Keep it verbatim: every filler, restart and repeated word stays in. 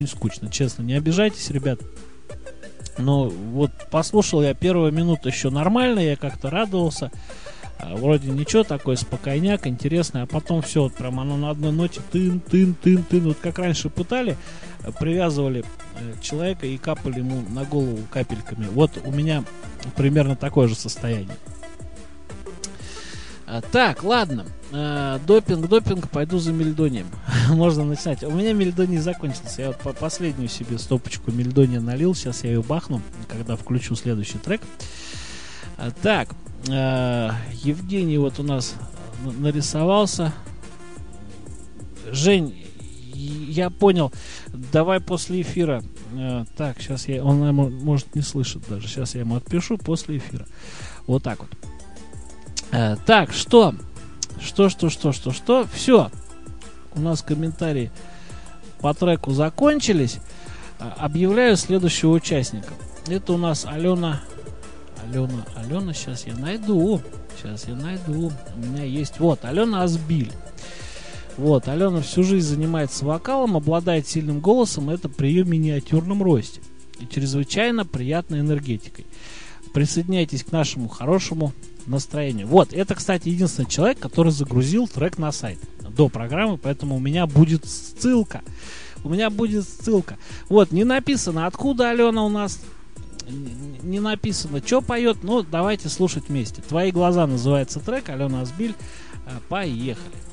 скучно, честно, не обижайтесь, ребят. Но вот послушал я первую минуту еще нормально, я как-то радовался. Вроде ничего, такой спокойняк, интересный, а потом все, вот прям оно на одной ноте тын-тын-тын-тын. Вот как раньше пытали, привязывали человека и капали ему на голову капельками. Вот у меня примерно такое же состояние. Так, ладно. Допинг, допинг, пойду за мельдонием. Можно начинать. У меня мельдоний закончился. Я вот последнюю себе стопочку мельдония налил. Сейчас я ее бахну, когда включу следующий трек. Так, Евгений вот у нас нарисовался. Жень, я понял. Давай после эфира. Так, сейчас я... Он, может, не слышит даже. Сейчас я ему отпишу после эфира. Вот так вот. Так, что? Что, что, что, что, что? Все. У нас комментарии по треку закончились. Объявляю следующего участника. Это у нас Алена. Алена, Алена, сейчас я найду. Сейчас я найду. У меня есть. Вот, Алена Азбиль. Вот, Алена всю жизнь занимается вокалом, обладает сильным голосом. Это при ее миниатюрном росте. И чрезвычайно приятной энергетикой. Присоединяйтесь к нашему хорошему настроению. Вот, это, кстати, единственный человек, который загрузил трек на сайт до программы, поэтому у меня будет ссылка. У меня будет ссылка. Вот, не написано, откуда Алена у нас, не написано, что поет. Ну, давайте слушать вместе. «Твои глаза» называется трек, Алена Азбиль. Поехали.